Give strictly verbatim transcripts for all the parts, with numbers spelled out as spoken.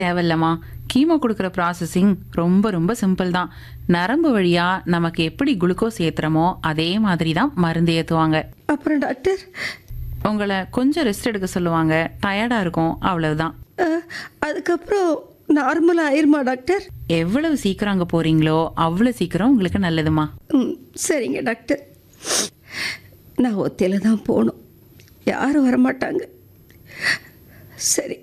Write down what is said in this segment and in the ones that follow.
தேவையில்லம்மா. Chemo கொடுக்குற processing ரொம்ப ரொம்ப சிம்பிள் தான். நரம்பு வழியா நமக்கு எப்படி குளுக்கோஸ் ஏத்துறமோ அதே மாதிரி தான் மருந்து ஏற்றுவாங்க. அப்புறம் டாக்டர்? உங்களை கொஞ்சம் ரெஸ்ட் எடுக்க சொல்லுவாங்க. டயர்டாக இருக்கும், அவ்வளவுதான். அஹ், அதுக்கப்புறம் நார்மல் ஆயிருமா டாக்டர்? எவ்வளவு சீக்கிரம் அங்கே போறீங்களோ அவ்வளோ சீக்கிரம் உங்களுக்கு நல்லதுமா. ம் சரிங்க டாக்டர். நான் ஒத்தையில் தான் போகணும், யாரும் வரமாட்டாங்க. சரி.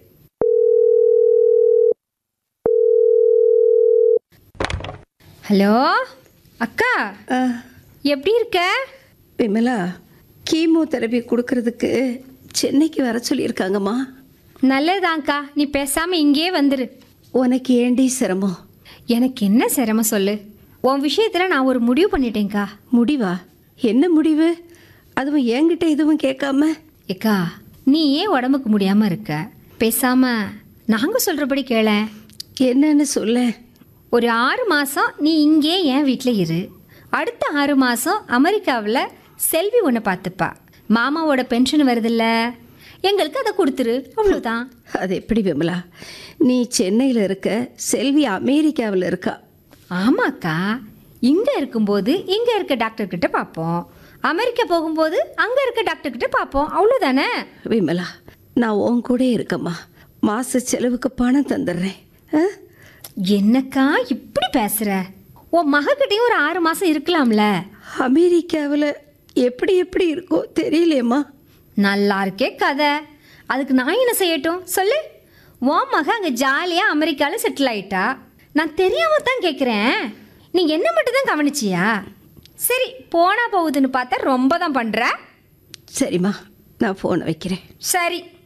ஹலோ அக்கா, அஹ், எப்படி இருக்க? விமலா, கீமோ தெரப்பி கொடுக்கறதுக்கு சென்னைக்கு வர சொல்லியிருக்காங்கம்மா. நல்லதாங்க்கா, நீ பேசாம இங்கேயே வந்துரு. உனக்கு ஏண்டி சிரமம்? எனக்கு என்ன சிரமம் சொல்லு. உன் விஷயத்துல நான் ஒரு முடிவு பண்ணிட்டேன்க்கா. முடிவா? என்ன முடிவு? அதுவும் என்கிட்ட எதுவும் கேட்காம? ஏக்கா, நீ ஏன் உடம்புக்கு முடியாம இருக்க? பேசாம நாங்க சொல்றபடி கேள. என்னன்னு சொல்ல. ஒரு ஆறு மாசம் நீ இங்கே என் வீட்டில் இரு. அடுத்த ஆறு மாசம் அமெரிக்காவில் செல்வி உன்னை பார்த்துப்பா. மாமாவோட பென்ஷன் வருதில்ல, எங்களுக்கு அதை கொடுத்துரு, அவ்வளோதான். அது எப்படி விமலா? நீ சென்னையில் இருக்க, செல்வி அமெரிக்காவில் இருக்கா. ஆமாக்கா, இங்கே இருக்கும்போது இங்கே இருக்க டாக்டர் கிட்ட பார்ப்போம், அமெரிக்கா போகும்போது அங்கே இருக்க டாக்டர் கிட்ட பார்ப்போம், அவ்வளோதானே? விமலா, நான் உன் கூட இருக்கம்மா. மாச செலவுக்கு பணம் தந்துடுறேன். ஆ? என்னக்கா இப்படி பேசுற? உன் மகக்கிட்டையும் ஒரு ஆறு மாசம் இருக்கலாம்ல. அமெரிக்காவில் எப்படி எப்படி இருக்கோ தெரியலையம்மா. நல்லா இருக்கே கதை. அதுக்கு நான் என்ன செய்யட்டும் சொல்லு. உன் மக அங்கே ஜாலியாக அமெரிக்காவில் செட்டில் ஆயிட்டா. நான் தெரியாம தான் கேட்குறேன். நீ என்ன மட்டும் தான் கவனிச்சியா? சரி, போனா போகுதுன்னு பார்த்தா ரொம்ப தான் பண்ணுற. சரிம்மா, நான் ஃபோனை வைக்கிறேன். சரி.